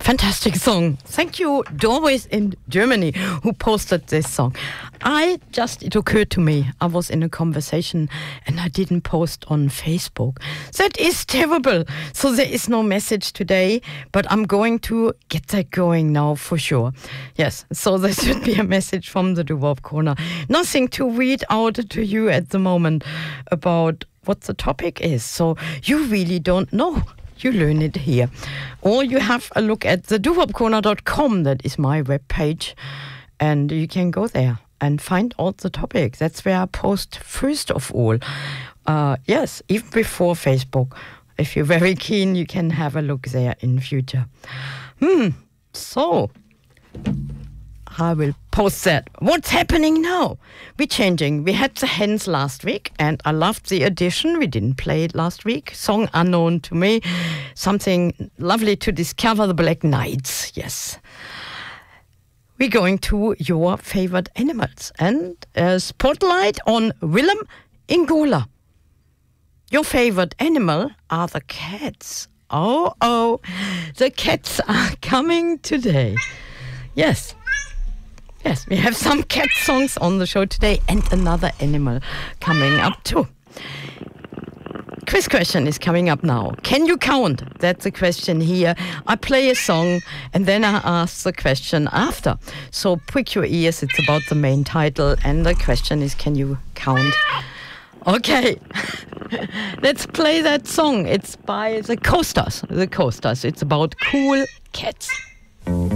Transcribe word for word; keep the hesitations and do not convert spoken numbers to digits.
Fantastic song. Thank you, Doris in Germany, who posted this song. I just, it occurred to me, I was in a conversation and I didn't post on Facebook. That is terrible. So there is no message today, but I'm going to get that going now for sure. Yes, so there should be a message from the Doo-Wop Corner. Nothing to read out to you at the moment about what the topic is. So you really don't know. You learn it here. Or you have a look at the doo wop corner dot com. That is my webpage. And you can go there and find all the topics. That's where I post first of all. Uh, yes, even before Facebook. If you're very keen, you can have a look there in future. Hmm. So I will post that. What's happening now? We're changing. We had the Hens last week, and I loved the edition. We didn't play it last week. Song unknown to me. Something lovely to discover, the Black Knights. Yes. We're going to your favorite animals. And a spotlight on Willem Ingola. Your favorite animal are the cats. Oh, oh. The cats are coming today. Yes. Yes, we have some cat songs on the show today and another animal coming up too. Quiz question is coming up now. Can you count? That's the question here. I play a song and then I ask the question after. So prick your ears, it's about the main title, and the question is, can you count? Okay, let's play that song. It's by the Coasters. The Coasters. It's about cool cats.